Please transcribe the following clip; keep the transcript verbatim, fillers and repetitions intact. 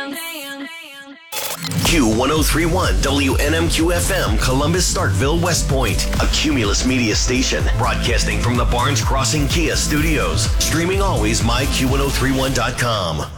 Q one oh three point one W N M Q F M, Columbus, Starkville, West Point. A Cumulus media station broadcasting from the Barnes Crossing Kia studios. Streaming always, my Q ten thirty-one dot com.